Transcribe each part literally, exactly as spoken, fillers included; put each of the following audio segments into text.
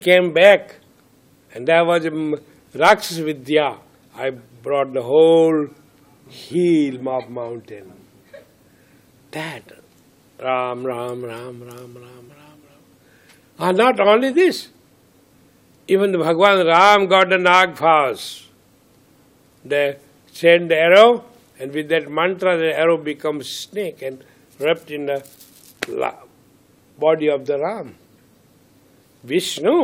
came back, and there was a Rakshas Vidya. I brought the whole heel of mountain. That Ram, Ram, Ram, Ram, Ram, Ram, Ram. And not only this, even the Bhagwan Ram got the Nagphas. They send the arrow, and with that mantra the arrow becomes snake and wrapped in the body of the Ram. Vishnu.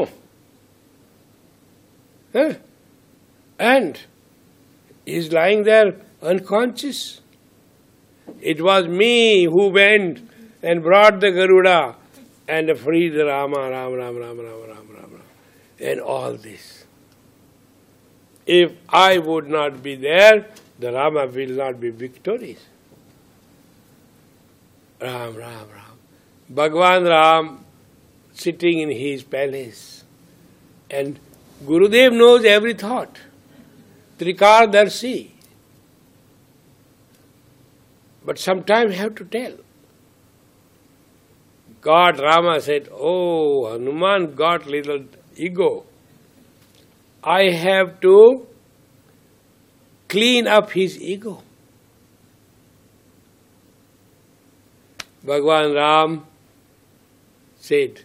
Huh? And he's lying there unconscious. It was me who went and brought the Garuda and freed the Rama, Ram, Ram, Ram, Ram, Ram, Ram, Ram, and all this. If I would not be there, the Rama will not be victorious. Ram, Ram, Ram. Bhagwan Ram sitting in his palace, and Gurudev knows every thought. Trikardarshi. But sometimes you have to tell. God, Rama said, oh, Hanuman got little ego. I have to clean up his ego. Bhagwan Ram said,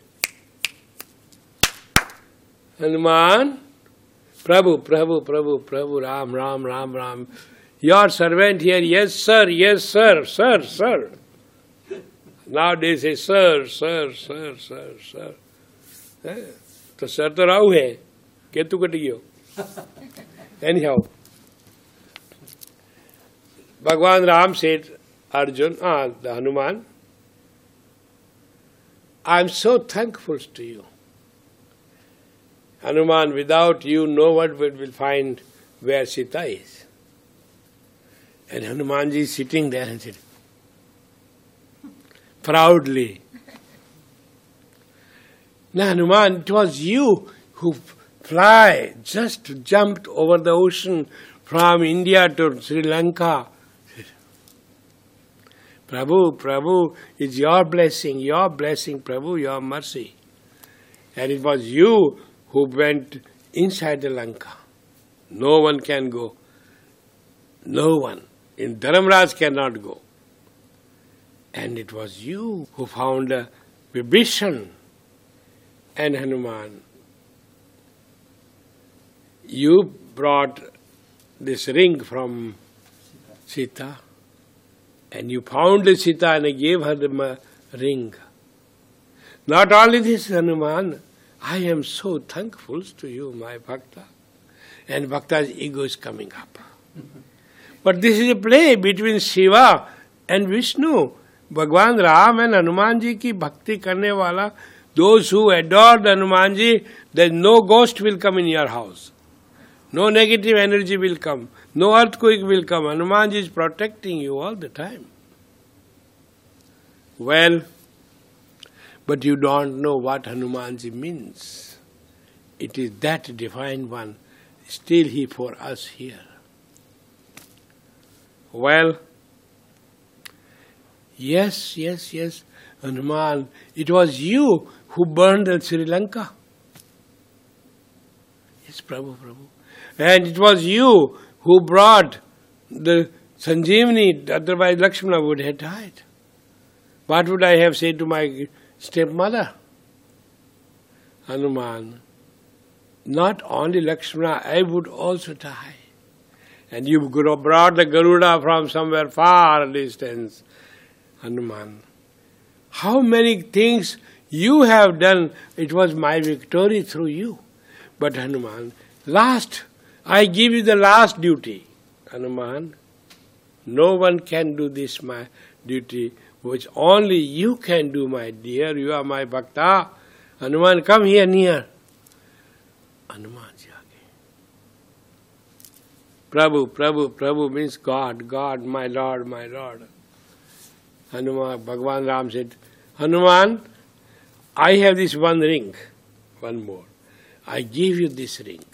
Hanuman, Prabhu, Prabhu, Prabhu, Prabhu, Ram, Ram, Ram, Ram. Your servant here, yes sir, yes sir, sir, sir. Nowadays say sir, sir, sir, sir, sir. तो sir तो राहु है, Ketu cut गयो. Anyhow, Bhagwan Ram said, Arjun, ah, the Hanuman, I am so thankful to you. Hanuman, without you, no one will find where Sita is. And Hanumanji is sitting there and said, proudly, now Hanuman, it was you who fly, just jumped over the ocean from India to Sri Lanka. Prabhu, Prabhu, it's your blessing, your blessing, Prabhu, your mercy. And it was you who went inside the Lanka. No one can go. No one. In Dharamraj cannot go. And it was you who found a Vibhishan and Hanuman. You brought this ring from Sita, and you found the Sita and gave her the ring. Not only this, Hanuman, I am so thankful to you, my Bhakta. And Bhakta's ego is coming up. But this is a play between Shiva and Vishnu. Bhagwan Ram and Hanumanji ki bhakti karne wala, those who adore the Hanumanji, then no ghost will come in your house. No negative energy will come. No earthquake will come. Hanumanji is protecting you all the time. Well, but you don't know what Hanumanji means. It is that divine one. Still he for us here. Well, yes, yes, yes, Hanuman, it was you who burned Sri Lanka. Yes, Prabhu, Prabhu. And it was you who brought the Sanjeevani, otherwise Lakshmana would have died. What would I have said to my stepmother? Hanuman, not only Lakshmana, I would also die. And you brought the Garuda from somewhere far distance. Hanuman, how many things you have done, it was my victory through you. But Hanuman, last, I give you the last duty. Hanuman, no one can do this, my duty, which only you can do, my dear. You are my Bhakta. Hanuman, come here near. Hanuman ji aage. Prabhu, Prabhu, Prabhu means God, God, my Lord, my Lord. Hanuman, Bhagwan Ram said, Hanuman, I have this one ring, one more. I give you this ring.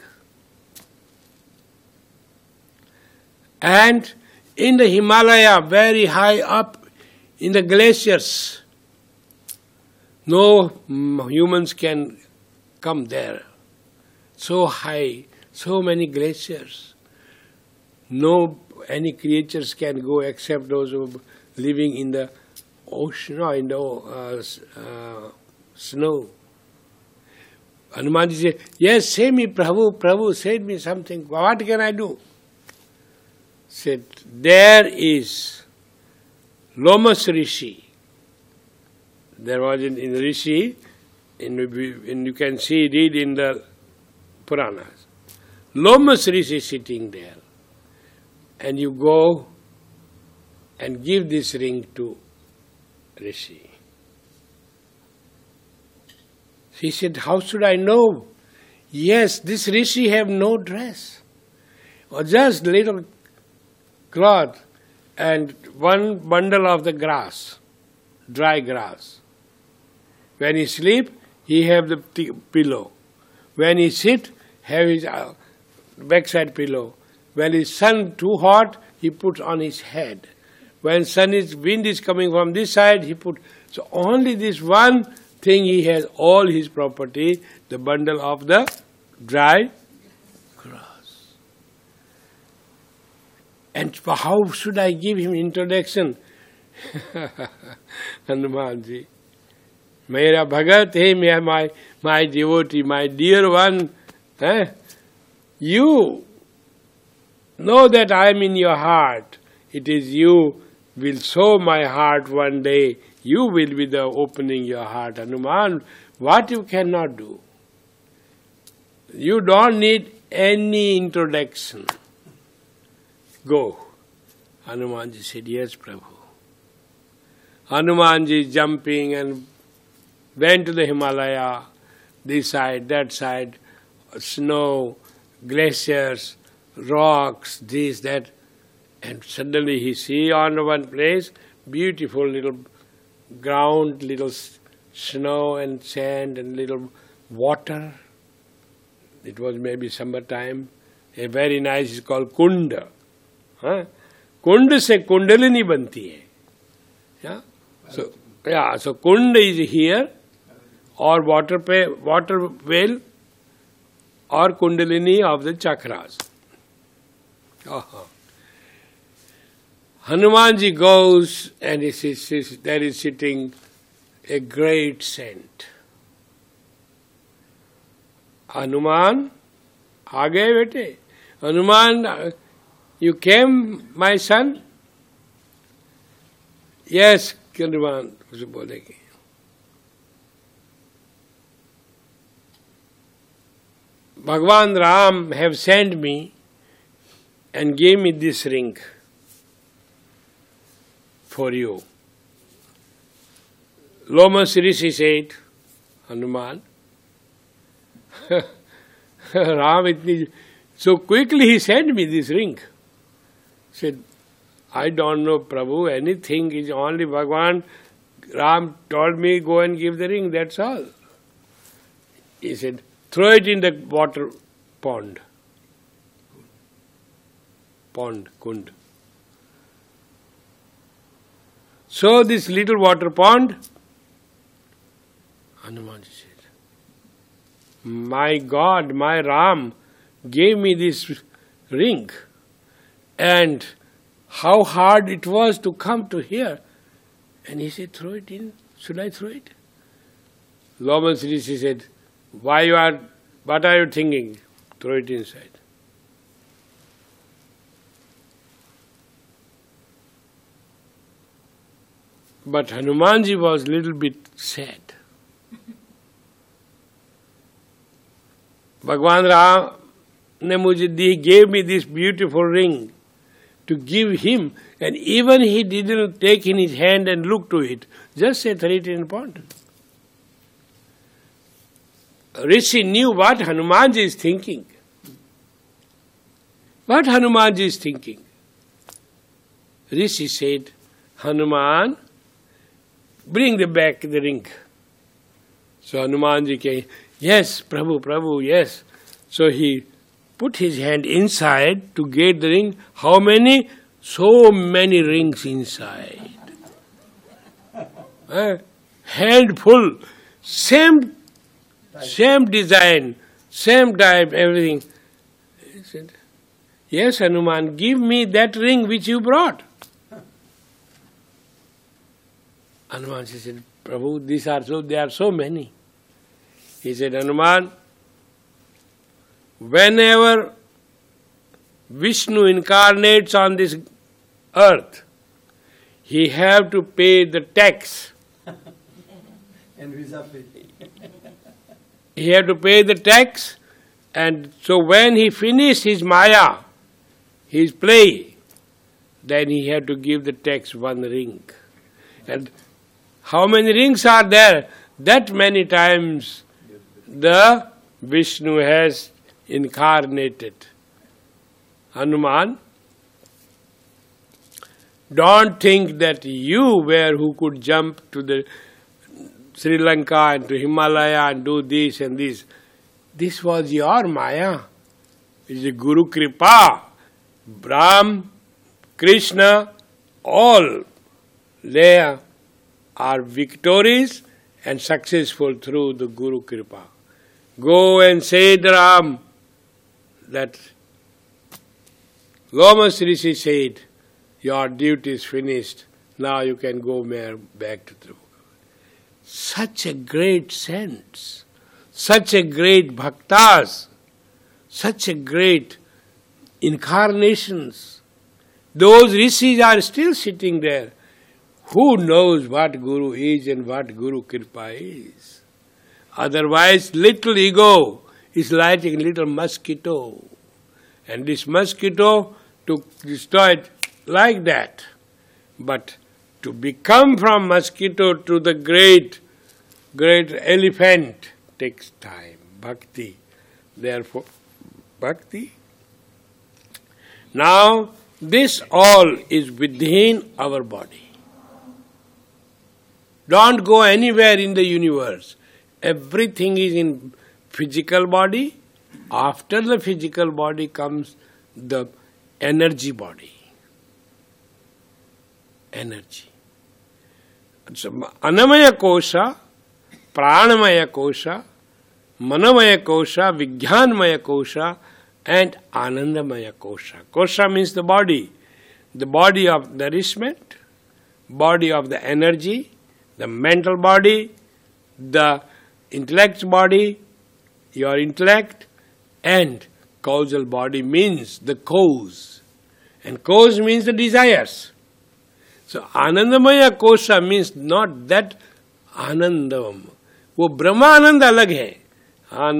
And in the Himalaya, very high up in the glaciers, no humans can come there. So high, so many glaciers. No, any creatures can go except those who are living in the ocean or in the uh, uh, snow. Hanumanji said, yes, say me, Prabhu, Prabhu, say me something. What can I do? Said, there is Lomas Rishi. There was in, in Rishi, in, in, you can see, read in the Puranas. Lomas Rishi sitting there. And you go and give this ring to Rishi. He said, how should I know? Yes, this Rishi have no dress. Or just little cloth and one bundle of the grass, dry grass. When he sleep, he have the t- pillow. When he sit, have his uh, backside pillow. When his sun too hot, he puts on his head. When sun is wind is coming from this side, he put. So only this one thing he has, all his property, the bundle of the dry grass. And how should I give him introduction? Hanumanji. Mera bhagat, hey, my, my devotee, my dear one, eh? You know that I am in your heart. It is you will show my heart one day. You will be the opening your heart. Hanuman, what you cannot do. You don't need any introduction. Go. Hanumanji said, yes, Prabhu. Hanumanji jumping and went to the Himalaya, this side, that side, snow, glaciers, rocks, this, that. And suddenly he see on one place, beautiful little ground, little snow and sand and little water. It was maybe summertime. A very nice, it's called Kunda. Huh? Kunda se Kundalini banti hai. Yeah? So, yeah, so Kunda is here, or water, pay, water well, or Kundalini of the chakras. Uh-huh. Hanumanji goes and he sees, there is sitting a great saint. Hanuman, aa gaye bete? Hanuman, you came, my son? Yes, Hanuman, kuch bolegi. Bhagwan Ram have sent me and gave me this ring for you. Lomas Rishi said, Hanuman, Ram, itni, so quickly he sent me this ring. Said, I don't know, Prabhu, anything is only Bhagwan. Ram told me, go and give the ring, that's all. He said, throw it in the water pond. Pond, kund. So this little water pond, Hanumanji said, my God, my Ram gave me this ring, and how hard it was to come to here. And he said, throw it in. Should I throw it? Lomas Rishi said, why you are, what are you thinking? Throw it inside. But Hanumanji was a little bit sad. Bhagwan Ram ne mujhe gave me this beautiful ring to give him, and even he didn't take in his hand and look to it, just said throw it in a pond. Rishi knew what Hanumanji is thinking. What Hanumanji is thinking. Rishi said, Hanuman, bring the back the ring. So Hanumanji came, yes, Prabhu, Prabhu, yes. So he put his hand inside to get the ring. How many? So many rings inside. eh? Handful. Same same design, same type, everything. He said, yes, Hanuman, give me that ring which you brought. Hanuman said, Prabhu, these are so, there are so many. He said, Hanuman, whenever Vishnu incarnates on this earth, he have to pay the tax. And visa fee. He have to pay the tax, and so when he finished his Maya, his play, then he had to give the tax one ring. And how many rings are there? That many times the Vishnu has incarnated. Hanuman, don't think that you were who could jump to the Sri Lanka and to Himalaya and do this and this. This was your Maya. It is a Guru Kripa. Brahm, Krishna, all they are victorious and successful through the Guru Kripa. Go and say to Ram that Lomas Rishi said, your duty is finished, now you can go back to the Such a great saints, such a great bhaktas, such a great incarnations. Those rishis are still sitting there. Who knows what Guru is and what Guru Kripa is? Otherwise, little ego is like a little mosquito. And this mosquito to destroy it like that. But to become from mosquito to the great, great elephant takes time. Bhakti. Therefore, bhakti. Now, this all is within our body. Don't go anywhere in the universe. Everything is in physical body. After the physical body comes the energy body. Energy. So, Anamaya Kosha, Pranamaya Kosha, Manamaya Kosha, Vijnanmaya Kosha, and Anandamaya Kosha. Kosha means the body. The body of nourishment, body of the energy, the mental body, the intellect body, your intellect, and causal body means the cause. And cause means the desires. So Anandamaya Kosha means not that Anandam. वो ब्रह्मानंद अलग है.